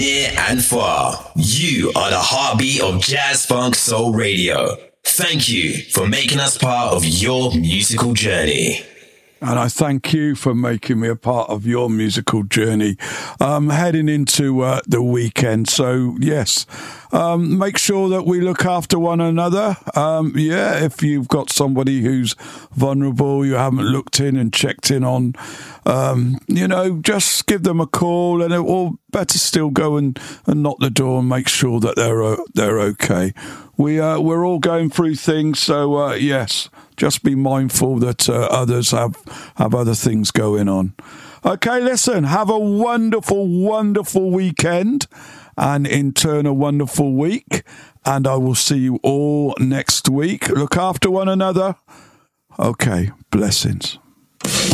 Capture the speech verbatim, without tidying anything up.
Near and far, you are the heartbeat of Jazz Funk Soul Radio. Thank you for making us part of your musical journey. And I thank you for making me a part of your musical journey. Um, heading into uh, the weekend. So, yes, um, make sure that we look after one another. Um, yeah, if you've got somebody who's vulnerable, you haven't looked in and checked in on, um, you know, just give them a call, and it, or better still, go and, and knock the door and make sure that they're uh, they're okay. We uh, we're all going through things, so uh, yes. Just be mindful that uh, others have, have other things going on. Okay, listen, have a wonderful, wonderful weekend, and in turn a wonderful week. And I will see you all next week. Look after one another. Okay, blessings.